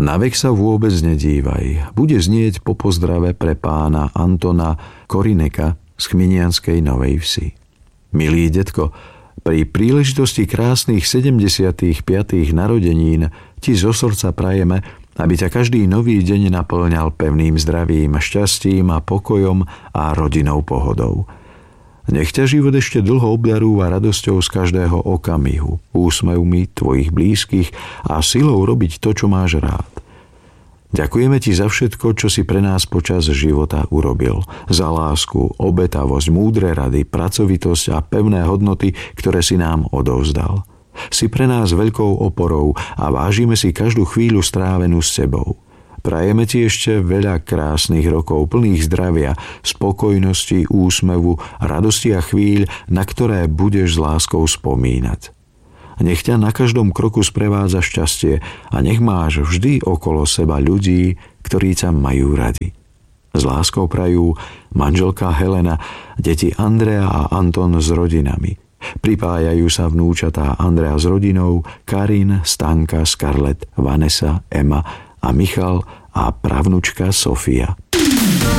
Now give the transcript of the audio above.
Navek sa vôbec nedívaj. Bude znieť po pozdrave pre pána Antona Korineka z Chminianskej Novej Vsi. Milý detko, pri príležitosti krásnych 75. narodenín ti zo srdca prajeme, aby ťa každý nový deň naplňal pevným zdravím, šťastím a pokojom a rodinnou pohodou. Nech ťa život ešte dlho obdarúva radosťou z každého okamihu, úsmevmi tvojich blízkych a silou robiť to, čo máš rád. Ďakujeme ti za všetko, čo si pre nás počas života urobil. Za lásku, obetavosť, múdre rady, pracovitosť a pevné hodnoty, ktoré si nám odovzdal. Si pre nás veľkou oporou a vážime si každú chvíľu strávenú s tebou. Prajeme ti ešte veľa krásnych rokov, plných zdravia, spokojnosti, úsmevu, radosti a chvíľ, na ktoré budeš s láskou spomínať. Nech ťa na každom kroku sprevádza šťastie a nech máš vždy okolo seba ľudí, ktorí ťa majú radi. S láskou prajú manželka Helena, deti Andrea a Anton s rodinami. Pripájajú sa vnúčatá Andrea s rodinou, Karin, Stanka, Scarlett, Vanessa, Emma a Michal a pravnučka Sofia.